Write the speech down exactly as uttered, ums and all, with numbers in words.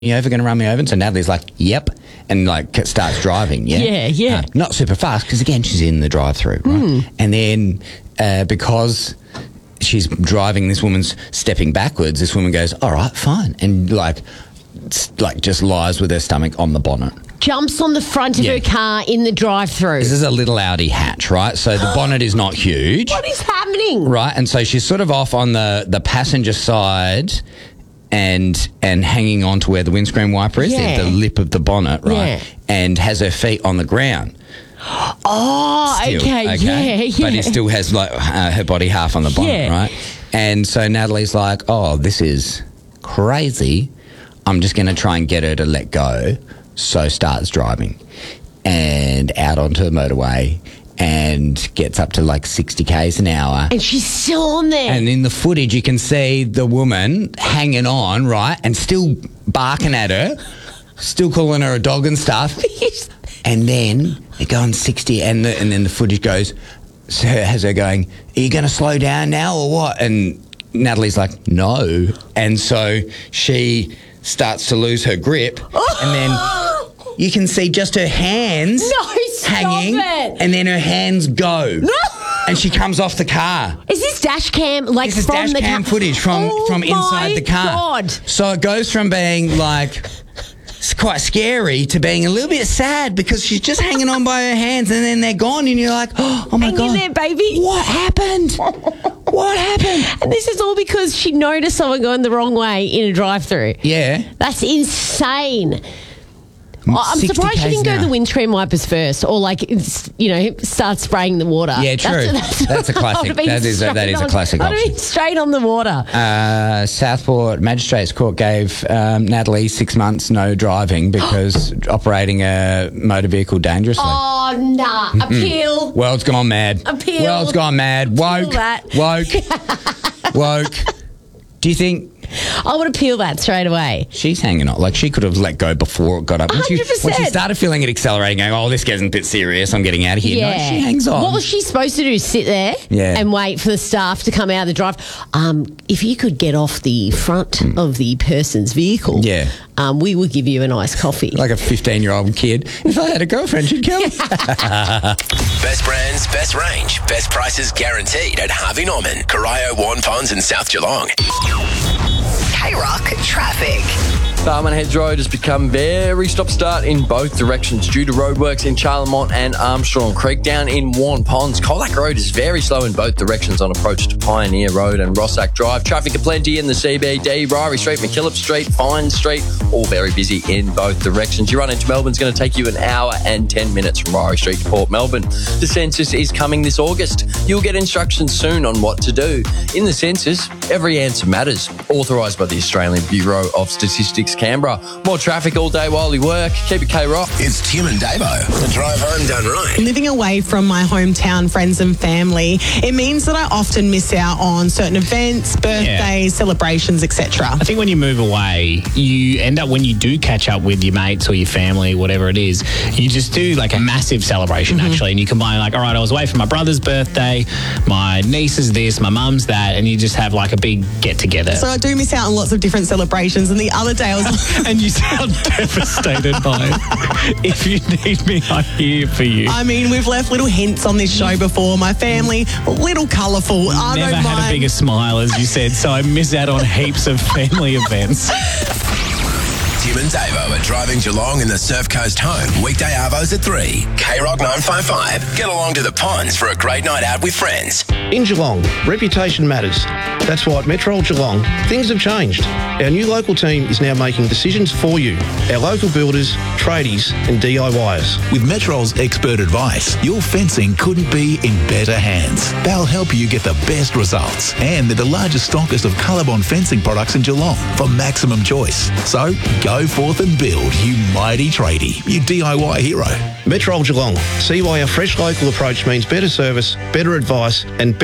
you ever going to run me over? And so Natalie's like, yep, and like starts driving. Yeah, Yeah, yeah. Uh, not super fast because again she's in the drive-through, right? Mm. And then uh, because she's driving, this woman's stepping backwards. This woman goes, "All right, fine," and like, like just lies with her stomach on the bonnet. Jumps on the front of Yeah. her car in the drive-through. This is a little Audi hatch, right? So the bonnet is not huge, What is happening? right? And so she's sort of off on the the passenger side. And and hanging on to where the windscreen wiper is, Yeah. the, the lip of the bonnet, right? Yeah. And has her feet on the ground. Oh, Still, okay, yeah, yeah. But it still has like uh, her body half on the bonnet, Yeah. right? And so Natalie's like, "Oh, this is crazy. I'm just going to try and get her to let go." So starts driving and out onto the motorway and gets up to like sixty kays an hour. And she's still on there. And in the footage, you can see the woman hanging on, right, and still barking at her, still calling her a dog and stuff. And then they're going sixty, and, the, and then the footage goes, so has her going, "Are you going to slow down now or what?" And Natalie's like, "No." And so she starts to lose her grip, and then you can see just her hands No, stop hanging, it. and then her hands go. No! And she comes off the car. Is this dash cam like This is from dash the cam car? footage from, Oh from inside my the car. God. So it goes from being like it's quite scary to being a little bit sad because she's just hanging on by her hands and then they're gone and you're like, oh, oh my Hang God. in there, baby. What happened? What happened? And this is all because she noticed someone going the wrong way in a drive-through. Yeah. That's insane. I'm sixty surprised she kays didn't an go hour. the windscreen wipers first, or like, it's, you know, start spraying the water. Yeah, true. That's a classic. I would've been That is a- that straight is a on- classic I'd have option. been straight on the water. Uh, Southport Magistrates Court gave um, Natalie six months no driving because operating a motor vehicle dangerously. Oh, nah. Appeal. World's gone mad. Appeal. World's gone mad. Woke. that. Woke. Woke. Do you think I would appeal that straight away. she's hanging on? Like she could have let go before it got up. When she, one hundred percent. when she started feeling it accelerating, going, "Oh, this getting a bit serious. I'm getting out of here." No, she hangs on. What was she supposed to do? Sit there Yeah. and wait for the staff to come out of the drive? Um, if you could get off the front of the person's vehicle, Hmm. Yeah. um, we would give you a nice coffee. Like a fifteen-year-old kid. If I had a girlfriend, she'd come. Best brands, best range, best prices guaranteed at Harvey Norman, Corio, Warren Ponds and South Geelong. K-Rock traffic. Barman Heads Road has become very stop-start in both directions due to roadworks in Charlemont and Armstrong Creek. Down in Warren Ponds, Colac Road is very slow in both directions on approach to Pioneer Road and Rossack Drive. Traffic aplenty in the C B D, Ryrie Street, McKillop Street, Fine Street, all very busy in both directions. Your run into Melbourne's going to take you an hour and ten minutes from Ryrie Street to Port Melbourne. The census is coming this August. You'll get instructions soon on what to do. In the census, every answer matters. Authorised by the Australian Bureau of Statistics, Canberra. More traffic all day while you work. Keep it K-Rock. It's Tim and Davo. The drive home done right. Living away from my hometown friends and family, it means that I often miss out on certain events, birthdays, celebrations, et cetera. I think when you move away, you end up, when you do catch up with your mates or your family, whatever it is, you just do like a massive celebration actually. And you combine like, all right, I was away for my brother's birthday, my niece is this, my mum's that, and you just have like a big get together. So I do miss out on lots of different celebrations. And the other day I was... And you sound devastated by it. If you need me, I'm here for you. I mean, we've left little hints on this show before. My family, a little colourful. I Never don't had mind. a bigger smile, as you said, so I miss out on heaps of family events. Tim and Davo are driving Geelong in the Surf Coast home. Weekday arvos at three. K-Rock nine five five. Get along to the Ponds for a great night out with friends. In Geelong, reputation matters. That's why at Metrol Geelong, things have changed. Our new local team is now making decisions for you, our local builders, tradies and D I Yers. With Metrol's expert advice, your fencing couldn't be in better hands. They'll help you get the best results. And they're the largest stockist of Colorbond fencing products in Geelong for maximum choice. So, go forth and build, you mighty tradie, you D I Y hero. Metrol Geelong. See why our fresh local approach means better service, better advice and